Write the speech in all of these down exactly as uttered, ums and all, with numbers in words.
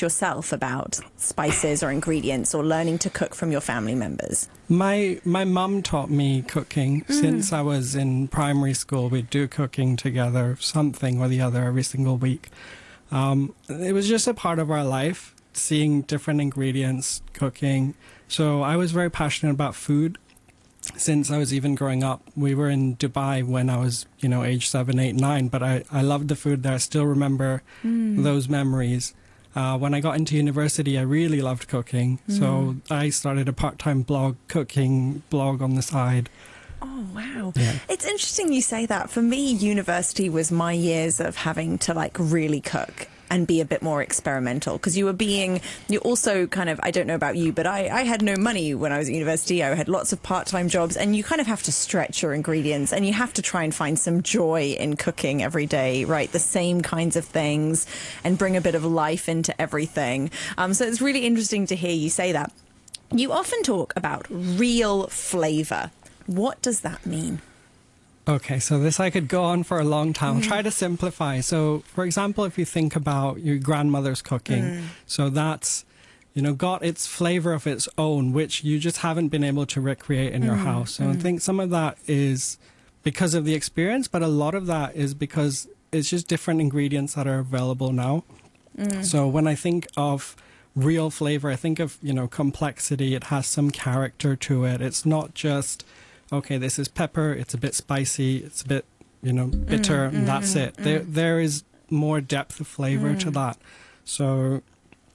yourself about spices or ingredients or learning to cook from your family members? My my mum taught me cooking mm. since I was in primary school. We'd do cooking together, something or the other, every single week. Um, it was just a part of our life, seeing different ingredients, cooking. So I was very passionate about food since I was even growing up. We were in Dubai when I was, you know, age seven, eight, nine, but I, I loved the food there. I still remember mm. those memories. Uh, when I got into university, I really loved cooking. Mm. So I started a part-time blog, cooking blog on the side. Oh, wow. Yeah. It's interesting you say that. For me, university was my years of having to like really cook and be a bit more experimental, because you were being, you also kind of, I don't know about you, but I, I had no money when I was at university. I had lots of part-time jobs, and you kind of have to stretch your ingredients and you have to try and find some joy in cooking every day, right? The same kinds of things, and bring a bit of life into everything. Um, so it's really interesting to hear you say that. You often talk about real flavour. What does that mean? Okay, so this I could go on for a long time. Mm. I'll try to simplify. So, for example, if you think about your grandmother's cooking, mm. so that's, you know, got its flavor of its own, which you just haven't been able to recreate in mm. your house. So mm. I think some of that is because of the experience, but a lot of that is because it's just different ingredients that are available now. Mm. So when I think of real flavor, I think of, you know, complexity. It has some character to it. It's not just, okay, this is pepper, it's a bit spicy, it's a bit, you know, bitter, mm, and that's mm, it. Mm. There, there is more depth of flavor mm. to that. So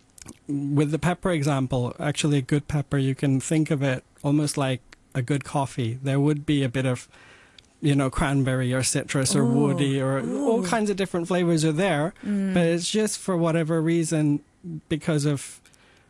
with the pepper example, actually a good pepper, you can think of it almost like a good coffee. There would be a bit of, you know, cranberry or citrus or Ooh. woody or Ooh. all kinds of different flavors are there. Mm. But it's just for whatever reason, because of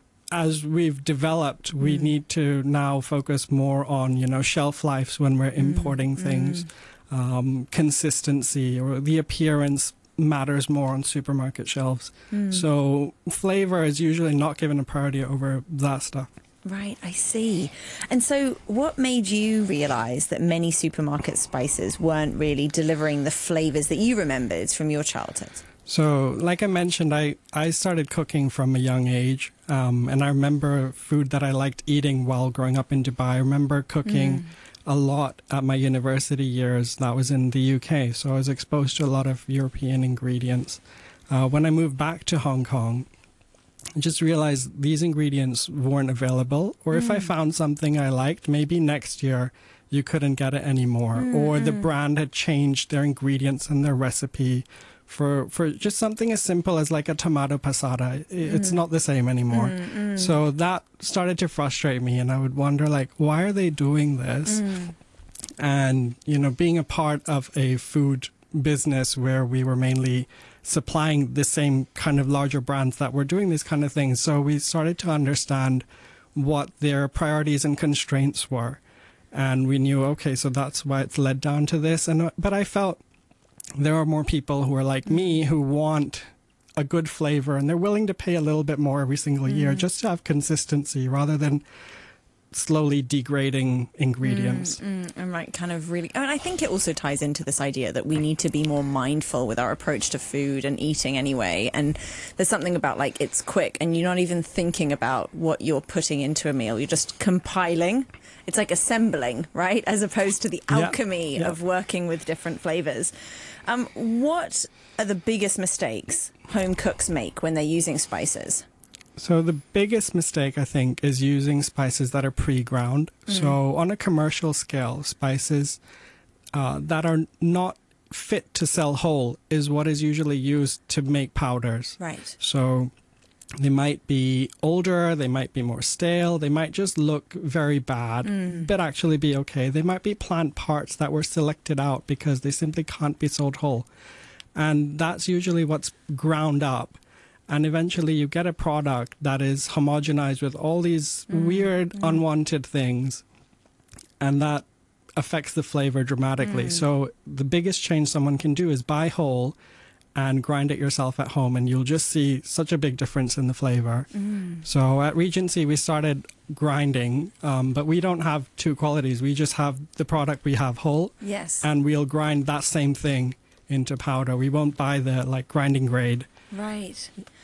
as we've developed, we mm. need to now focus more on, you know, shelf lives when we're importing mm. things. Mm. Um, consistency or the appearance matters more on supermarket shelves. Mm. So flavor is usually not given a priority over that stuff. Right, I see. And so what made you realise that many supermarket spices weren't really delivering the flavours that you remembered from your childhood? So, like I mentioned, I, I started cooking from a young age, um, and I remember food that I liked eating while growing up in Dubai. I remember cooking mm. a lot at my university years. That was in the U K, so I was exposed to a lot of European ingredients. Uh, when I moved back to Hong Kong, I just realized these ingredients weren't available, or if mm. I found something I liked, maybe next year you couldn't get it anymore, mm. or the brand had changed their ingredients and their recipe. For, for just something as simple as like a tomato passata, it's mm. not the same anymore. Mm, mm. So that started to frustrate me, and I would wonder, like, why are they doing this? Mm. And, you know, being a part of a food business where we were mainly supplying the same kind of larger brands that were doing these kind of things. So we started to understand what their priorities and constraints were. And we knew, okay, so that's why it's led down to this. And but I felt there are more people who are like me who want a good flavor, and they're willing to pay a little bit more every single mm. year just to have consistency rather than slowly degrading ingredients. Mm, mm, and right, kind of really, I mean, I think it also ties into this idea that we need to be more mindful with our approach to food and eating anyway. And there's something about like it's quick and you're not even thinking about what you're putting into a meal. You're just compiling. It's like assembling, right? As opposed to the alchemy yeah, yeah. of working with different flavors. Um, what are the biggest mistakes home cooks make when they're using spices? So the biggest mistake, I think, is using spices that are pre-ground. Mm. So on a commercial scale, spices uh, that are not fit to sell whole is what is usually used to make powders. Right. So they might be older, they might be more stale, they might just look very bad, mm. but actually be okay. They might be plant parts that were selected out because they simply can't be sold whole. And that's usually what's ground up. And eventually you get a product that is homogenized with all these mm. weird, mm. unwanted things. And that affects the flavor dramatically. Mm. So the biggest change someone can do is buy whole and grind it yourself at home, and you'll just see such a big difference in the flavor. Mm. So at Regency, we started grinding, um, but we don't have two qualities. We just have the product we have whole, yes, and we'll grind that same thing into powder. We won't buy the like grinding grade. Right.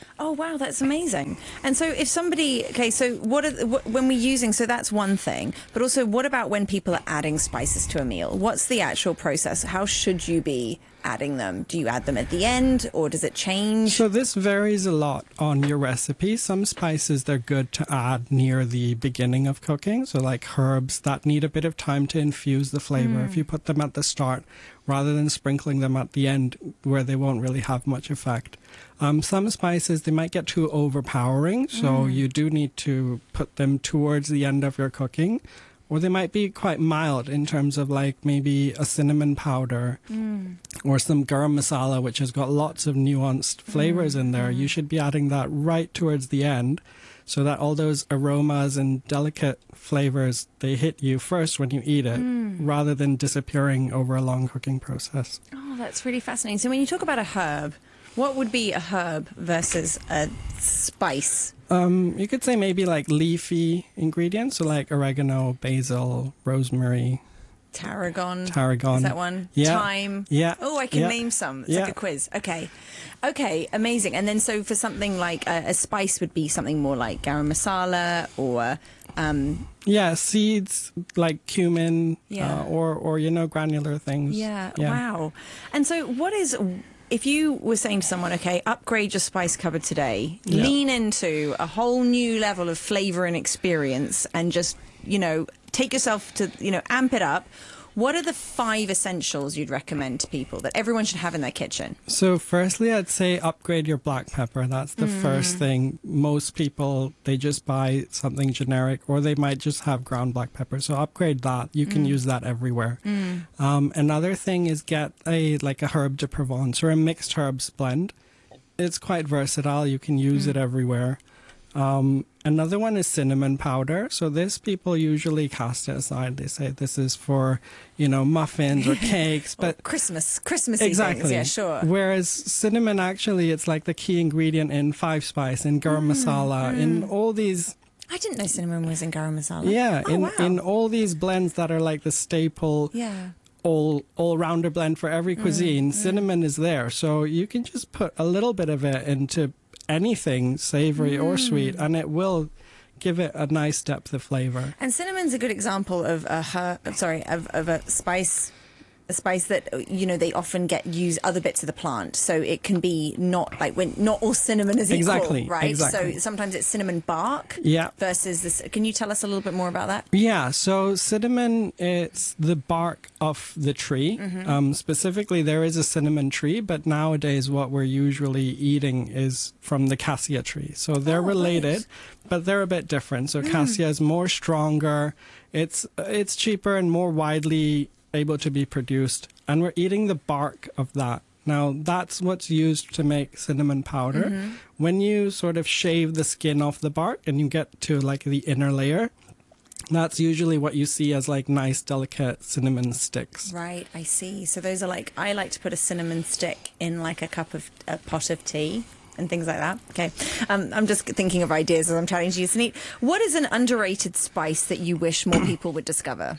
Oh, wow, that's amazing. And so if somebody, okay, so what are, the- what, when we're using, so that's one thing, but also what about when people are adding spices to a meal? What's the actual process? How should you be adding them? Do you add them at the end or does it change? So this varies a lot on your recipe. Some spices, they're good to add near the beginning of cooking. So like herbs that need a bit of time to infuse the flavor. Mm. If you put them at the start rather than sprinkling them at the end where they won't really have much effect. Um, some spices, they might get too overpowering. So Mm. you do need to put them towards the end of your cooking. Or they might be quite mild in terms of like maybe a cinnamon powder Mm. or some garam masala, which has got lots of nuanced flavors in there. You should be adding that right towards the end so that all those aromas and delicate flavors, they hit you first when you eat it rather than disappearing over a long cooking process. Oh, that's really fascinating. So when you talk about a herb, what would be a herb versus a spice? Um, you could say maybe like leafy ingredients, so like oregano, basil, rosemary, Tarragon. tarragon. Is that one? Yeah. Thyme. Yeah. Oh, I can Yeah. name some. It's Yeah. like a quiz. Okay. Okay, amazing. And then so for something like a, a spice would be something more like garam masala or um, Yeah, seeds like cumin Yeah. uh, or, or, you know, granular things. yeah, wow. And so what is, if you were saying to someone, okay, upgrade your spice cupboard today, Yeah. lean into a whole new level of flavor and experience and just, you know, take yourself to, you know, amp it up. What are the five essentials you'd recommend to people that everyone should have in their kitchen? So firstly, I'd say upgrade your black pepper. That's the first thing. Most people, they just buy something generic or they might just have ground black pepper. So upgrade that. You can use that everywhere. Um, another thing is get a like a herb de Provence or a mixed herbs blend. It's quite versatile. You can use it everywhere. Um, another one is cinnamon powder. So this people usually cast it aside. They say this is for, you know, muffins or cakes, but Christmas, Christmassy exactly. things, yeah, sure. Whereas cinnamon actually, it's like the key ingredient in five spice, in garam masala, in all these. I didn't know cinnamon was in garam masala. Yeah, Oh, in wow. in all these blends that are like the staple. Yeah. All all rounder blend for every cuisine. Cinnamon is there, so you can just put a little bit of it into anything savory or sweet, and it will give it a nice depth of flavor. And cinnamon's a good example of a herb, sorry, of, of a spice, a spice that, you know, they often get use other bits of the plant. So it can be not like when not all cinnamon is equal, Exactly, right? exactly. So sometimes it's cinnamon bark Yeah. versus this. Can you tell us a little bit more about that? Yeah, so cinnamon, it's the bark of the tree. Um, specifically, there is a cinnamon tree, but nowadays what we're usually eating is from the cassia tree. So they're Oh, related, right. but they're a bit different. So cassia is more stronger. It's it's cheaper and more widely able to be produced, and we're eating the bark of that. Now, that's what's used to make cinnamon powder. When you sort of shave the skin off the bark and you get to like the inner layer, that's usually what you see as like nice, delicate cinnamon sticks. Right, I see. So those are like, I like to put a cinnamon stick in like a cup of, a pot of tea and things like that. Okay. Um, I'm just thinking of ideas as I'm chatting to you, Sunit. What is an underrated spice that you wish more people would discover?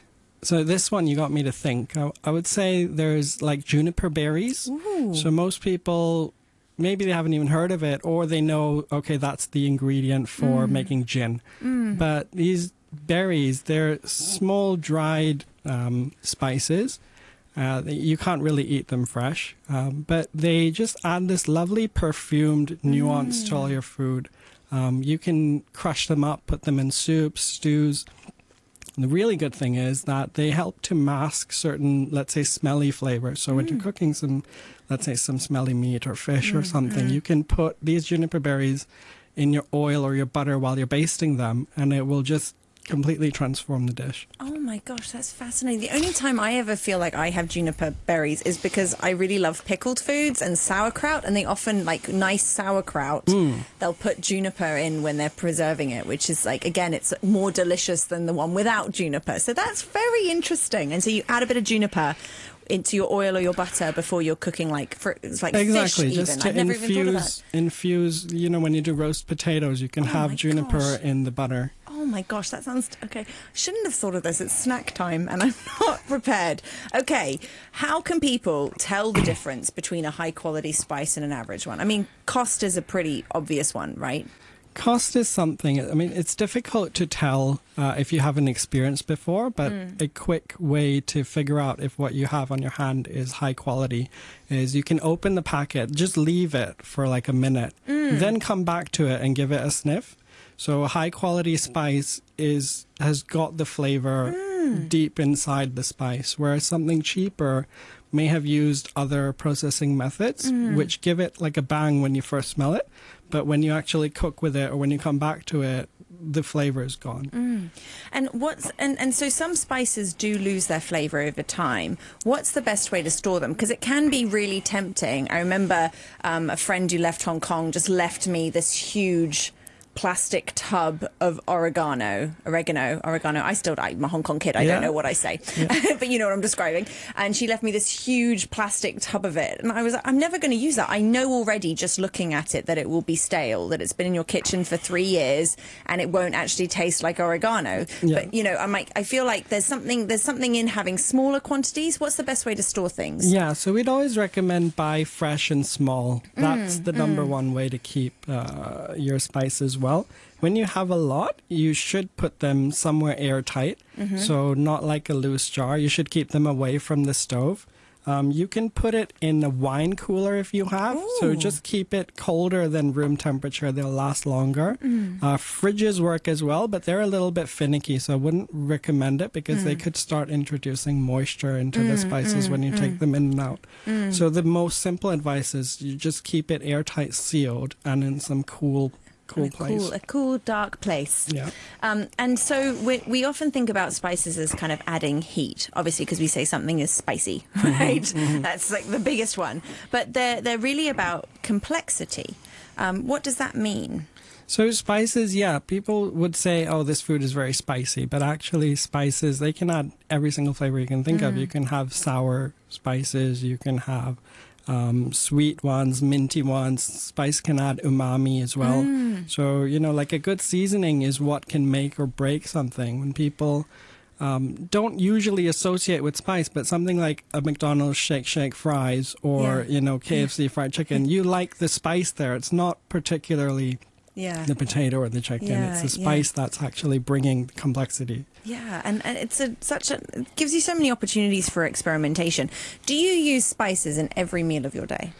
So this one, you got me to think. I, I would say there's like juniper berries. Ooh. So most people, maybe they haven't even heard of it, or they know, okay, that's the ingredient for making gin. But these berries, they're small dried um, spices. Uh, you can't really eat them fresh, um, but they just add this lovely perfumed nuance to all your food. Um, you can crush them up, put them in soups, stews. The really good thing is that they help to mask certain, let's say, smelly flavors. So when you're cooking some, let's say, some smelly meat or fish or something, you can put these juniper berries in your oil or your butter while you're basting them, and it will just completely transform the dish. Oh my gosh, that's fascinating. The only time I ever feel like I have juniper berries is because I really love pickled foods and sauerkraut, and they often, like nice sauerkraut, they'll put juniper in when they're preserving it, which is like, again, it's more delicious than the one without juniper. So that's very interesting. And so you add a bit of juniper into your oil or your butter before you're cooking, like for it's like Exactly, fish just even. to I've never even thought of that. infuse, infuse, you know, when you do roast potatoes, you can Oh my have juniper gosh. in the butter. Oh Oh my gosh, that sounds okay. Shouldn't have thought of this. It's snack time and I'm not prepared. Okay, how can people tell the difference between a high quality spice and an average one? I mean, cost is a pretty obvious one, right? Cost is something, I mean, it's difficult to tell uh, if you haven't experienced before, but mm. a quick way to figure out if what you have on your hand is high quality is you can open the packet, just leave it for like a minute, mm. then come back to it and give it a sniff. So a high quality spice is has got the flavor mm. deep inside the spice, whereas something cheaper may have used other processing methods, mm. which give it like a bang when you first smell it. But when you actually cook with it or when you come back to it, the flavor is gone. Mm. And what's and, and so some spices do lose their flavor over time. What's the best way to store them? Because it can be really tempting. I remember um, a friend who left Hong Kong just left me this huge plastic tub of oregano, oregano, oregano. I still, I'm a Hong Kong kid. I yeah. don't know what I say, yeah. but you know what I'm describing. And she left me this huge plastic tub of it. And I was like, I'm never going to use that. I know already just looking at it that it will be stale, that it's been in your kitchen for three years and it won't actually taste like oregano. Yeah. But, you know, I'm like, I feel like there's something, there's something in having smaller quantities. What's the best way to store things? Yeah. So we'd always recommend buy fresh and small. That's mm, the number mm. one way to keep uh, your spices well. When you have a lot, you should put them somewhere airtight, mm-hmm. so not like a loose jar. You should keep them away from the stove. Um, you can put it in a wine cooler if you have, Ooh. So just keep it colder than room temperature. They'll last longer. Mm. Uh, fridges work as well, but they're a little bit finicky, so I wouldn't recommend it because mm. they could start introducing moisture into mm, the spices mm, when you mm. take them in and out. Mm. So the most simple advice is you just keep it airtight sealed and in some cool Cool a place. Cool, a cool, dark place. Yeah. Um, and so we, we often think about spices as kind of adding heat, obviously, because we say something is spicy, right? Mm-hmm. That's like the biggest one. But they're, they're really about complexity. Um, what does that mean? So spices, yeah, people would say, oh, this food is very spicy. But actually spices, they can add every single flavor you can think mm. of. You can have sour spices. You can have Um, sweet ones, minty ones. Spice can add umami as well. Mm. So, you know, like a good seasoning is what can make or break something. When people um, don't usually associate with spice, but something like a McDonald's Shake Shake fries or, yeah. you know, K F C yeah. fried chicken, you like the spice there. It's not particularly yeah. the potato or the chicken. Yeah, it's the spice yeah. that's actually bringing the complexity. Yeah, and, and it's a such a it gives you so many opportunities for experimentation. Do you use spices in every meal of your day?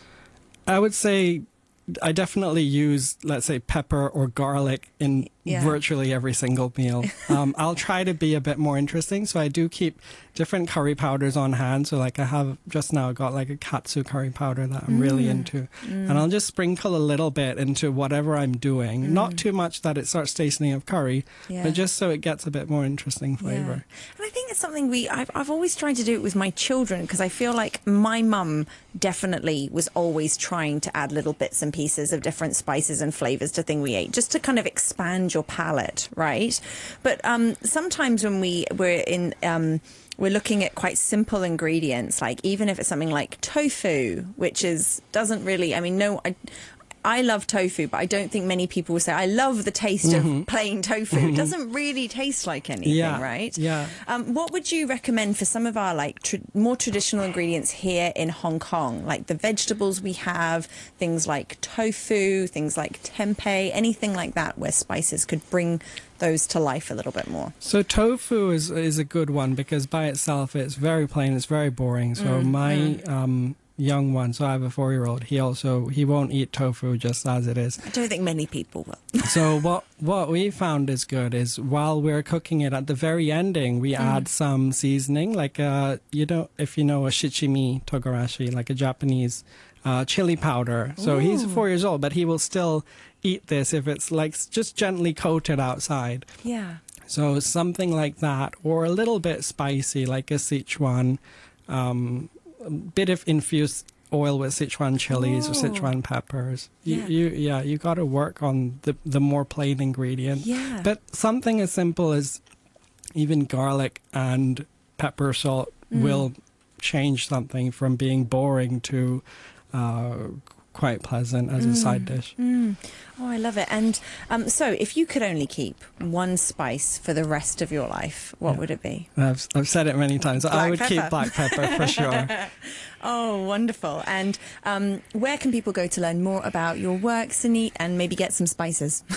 I would say I definitely use, let's say, pepper or garlic in yeah. virtually every single meal. Um, I'll try to be a bit more interesting, so I do keep different curry powders on hand. So like I have just now got like a katsu curry powder that I'm mm. really into. Mm. And I'll just sprinkle a little bit into whatever I'm doing. Mm. Not too much that it starts tasting of curry, yeah. but just so it gets a bit more interesting flavor. Yeah. And I think it's something we, I've, I've always tried to do it with my children because I feel like my mum definitely was always trying to add little bits and pieces of different spices and flavors to things we ate, just to kind of expand your palate, right? But um, sometimes when we, we're in... Um, we're looking at quite simple ingredients, like even if it's something like tofu, which is doesn't really, I mean, no, I, I love tofu, but I don't think many people will say, I love the taste mm-hmm. of plain tofu. Mm-hmm. It doesn't really taste like anything, yeah, right? Yeah. Um, what would you recommend for some of our like tr- more traditional ingredients here in Hong Kong? Like the vegetables we have, things like tofu, things like tempeh, anything like that where spices could bring those to life a little bit more. So tofu is is a good one because by itself it's very plain, it's very boring. So mm, my mm. um young one, so I have a four-year-old, he also, he won't eat tofu just as it is. I don't think many people will. So what what we found is good is while we're cooking it, at the very ending, we mm. add some seasoning, like, uh, you know, if you know a shichimi togarashi, like a Japanese uh, chili powder. So Ooh. He's four years old, but he will still eat this if it's like just gently coated outside. Yeah. So something like that, or a little bit spicy, like a Sichuan, um, a bit of infused oil with Sichuan chilies oh. or Sichuan peppers. You, yeah, you, yeah, you got to work on the the more plain ingredient. Yeah. But something as simple as even garlic and pepper salt mm. will change something from being boring to uh, quite pleasant as mm. a side dish. Mm. Oh, I love it. And um, so if you could only keep one spice for the rest of your life, what yeah. would it be? I've, I've said it many times. Black I would pepper. keep black pepper for sure. Oh, wonderful. And um, where can people go to learn more about your work, Suneet, and maybe get some spices?